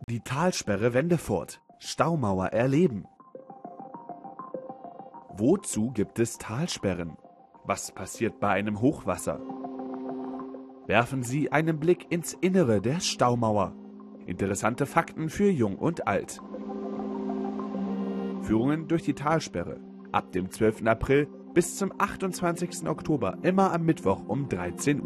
Die Talsperre Wendefurt. Staumauer erleben. Wozu gibt es Talsperren? Was passiert bei einem Hochwasser? Werfen Sie einen Blick ins Innere der Staumauer. Interessante Fakten für Jung und Alt. Führungen durch die Talsperre. Ab dem 12. April bis zum 28. Oktober, immer am Mittwoch um 13 Uhr.